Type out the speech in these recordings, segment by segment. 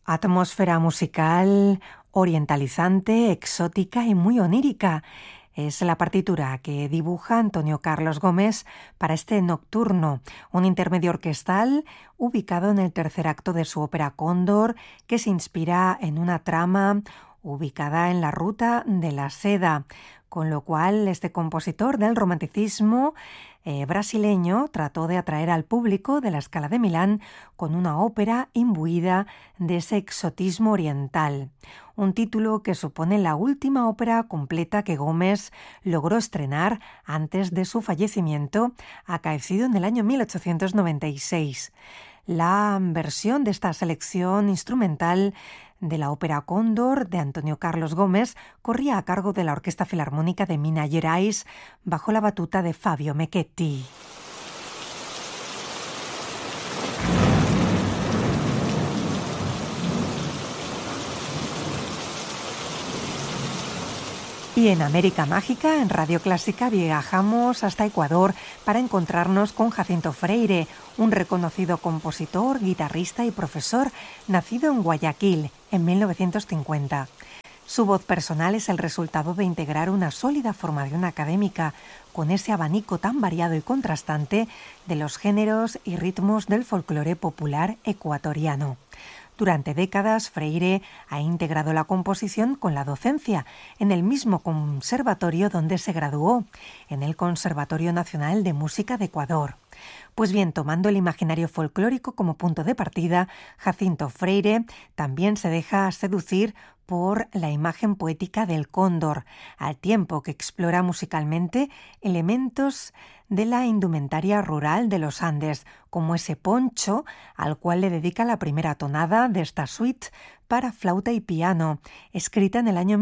Atmósfera musical orientalizante, exótica y muy onírica. Es la partitura que dibuja Antonio Carlos Gómez para este nocturno, un intermedio orquestal ubicado en el tercer acto de su ópera Cóndor, que se inspira en una trama ubicada en la Ruta de la Seda, con lo cual este compositor del romanticismo brasileño trató de atraer al público de la Scala de Milán con una ópera imbuida de ese exotismo oriental. Un título que supone la última ópera completa que Gómez logró estrenar antes de su fallecimiento, acaecido en el año 1896. La versión de esta selección instrumental de la ópera Cóndor de Antonio Carlos Gómez corría a cargo de la Orquesta Filarmónica de Minas Gerais bajo la batuta de Fabio Mechetti. Y en América Mágica, en Radio Clásica, viajamos hasta Ecuador para encontrarnos con Jacinto Freire, un reconocido compositor, guitarrista y profesor, nacido en Guayaquil en 1950. Su voz personal es el resultado de integrar una sólida formación académica con ese abanico tan variado y contrastante de los géneros y ritmos del folclore popular ecuatoriano. Durante décadas, Freire ha integrado la composición con la docencia en el mismo conservatorio donde se graduó, en el Conservatorio Nacional de Música de Ecuador. Pues bien, tomando el imaginario folclórico como punto de partida, Jacinto Freire también se deja seducir por la imagen poética del cóndor, al tiempo que explora musicalmente elementos de la indumentaria rural de los Andes, como ese poncho al cual le dedica la primera tonada de esta suite para flauta y piano, escrita en el año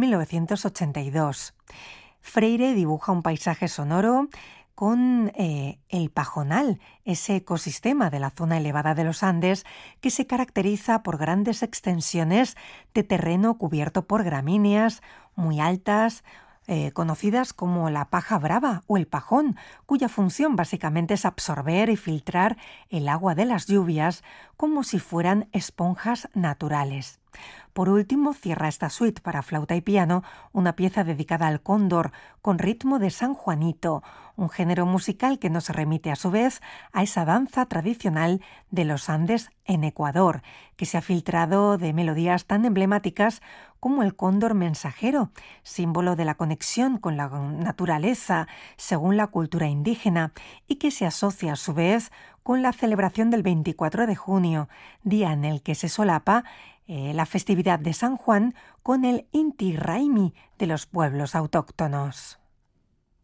1982. Freire dibuja un paisaje sonoro con el pajonal, ese ecosistema de la zona elevada de los Andes que se caracteriza por grandes extensiones de terreno cubierto por gramíneas muy altas, conocidas como la paja brava o el pajón, cuya función básicamente es absorber y filtrar el agua de las lluvias como si fueran esponjas naturales. Por último, cierra esta suite para flauta y piano una pieza dedicada al cóndor con ritmo de San Juanito, un género musical que nos remite a su vez a esa danza tradicional de los Andes en Ecuador, que se ha filtrado de melodías tan emblemáticas como el cóndor mensajero, símbolo de la conexión con la naturaleza según la cultura indígena, y que se asocia a su vez con la celebración del 24 de junio, día en el que se solapa la festividad de San Juan con el Inti Raymi de los pueblos autóctonos.